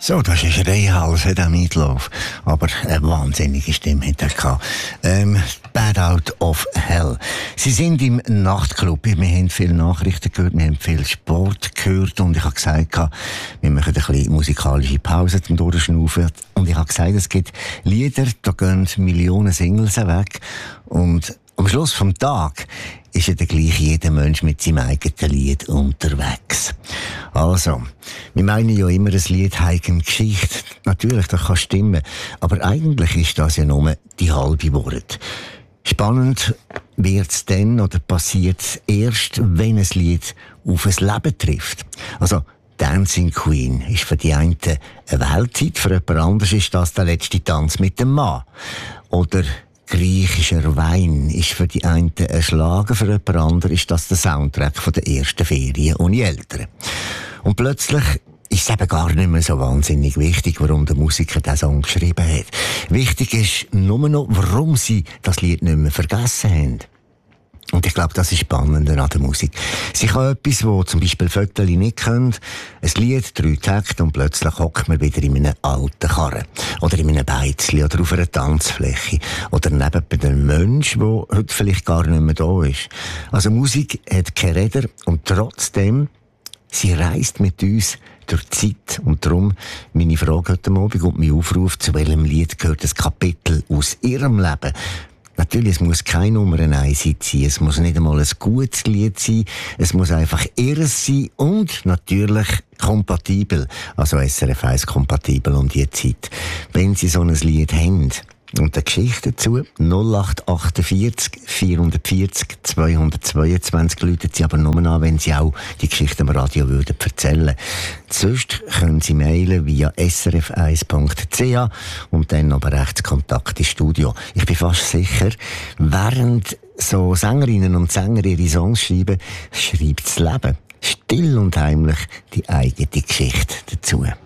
So, das ist ein Schreihals, der Meatloaf. Aber eine wahnsinnige Stimme hat er gehabt. Bad Out of Hell. Sie sind im Nachtclub. Wir haben viele Nachrichten gehört, wir haben viel Sport gehört und ich habe gesagt, wir machen eine kleine musikalische Pause zum Durchschnaufen. Und ich habe gesagt, es gibt Lieder, da gehen Millionen Singles weg. Und am Schluss vom Tag ist ja gleich jeder Mensch mit seinem eigenen Lied unterwegs. Also, wir meinen ja immer, ein Lied hat eine Geschichte. Natürlich, das kann stimmen. Aber eigentlich ist das ja nur die halbe Wahrheit. Spannend wird's dann oder passiert's erst, wenn ein Lied auf ein Leben trifft. Also, Dancing Queen ist für die einen eine Weltzeit, für jemand anderes ist das der letzte Tanz mit dem Mann. Oder griechischer Wein ist für die einen ein Schlager, für jemand anderen ist das der Soundtrack von der ersten Ferien ohne Eltern. Und plötzlich ist es eben gar nicht mehr so wahnsinnig wichtig, warum der Musiker diesen Song geschrieben hat. Wichtig ist nur noch, warum sie das Lied nicht mehr vergessen haben. Und ich glaube, das ist spannender an der Musik. Sie kann etwas, wo zum Beispiel Vögel nicht können, ein Lied, 3 Takte und plötzlich hockt man wieder in einem alten Karren. Oder in einem Beizli oder auf einer Tanzfläche. Oder neben einem Menschen, der heute vielleicht gar nicht mehr da ist. Also Musik hat keine Räder und trotzdem, sie reist mit uns durch die Zeit. Und darum meine Frage heute Abend und mein Aufruf, zu welchem Lied gehört ein Kapitel aus ihrem Leben. Natürlich, es muss keine Nummer 1 sein, es muss nicht einmal ein gutes Lied sein, es muss einfach ihres sein und natürlich kompatibel, also SRF 1 kompatibel um die Zeit. Wenn Sie so ein Lied haben und eine Geschichte dazu, 0848 440 222, läuten Sie aber nur an, wenn Sie auch die Geschichte am Radio würden erzählen. Sonst können Sie mailen via srf1.ch und dann aber rechts Kontakt ins Studio. Ich bin fast sicher, während so Sängerinnen und Sänger ihre Songs schreiben, schreibt das Leben still und heimlich die eigene Geschichte dazu.